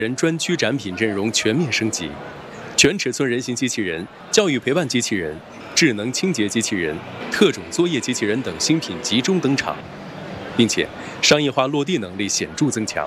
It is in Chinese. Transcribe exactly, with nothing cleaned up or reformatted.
人专区展品阵容全面升级，全尺寸人形机器人、教育陪伴机器人、智能清洁机器人、特种作业机器人等新品集中登场，并且商业化落地能力显著增强。